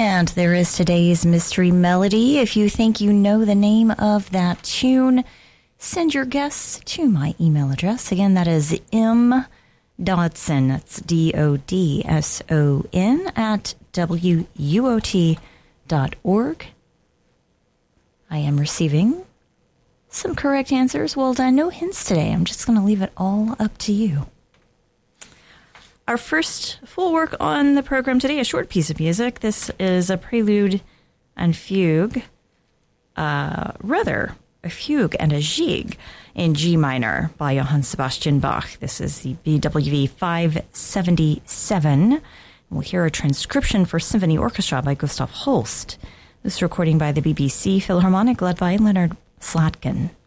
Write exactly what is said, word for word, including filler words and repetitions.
And there is today's mystery melody. If you think you know the name of that tune, send your guess to my email address. Again, that is M. Dodson, that's D O D S O N, at W U O T dot org. I am receiving some correct answers. Well done. No hints today. I'm just going to leave it all up to you. Our first full work on the program today, a short piece of music. This is a prelude and fugue, uh, rather a fugue and a gigue in G minor by Johann Sebastian Bach. This is the B W V five seventy-seven. We'll hear a transcription for symphony orchestra by Gustav Holst. This recording by the B B C Philharmonic led by Leonard Slatkin.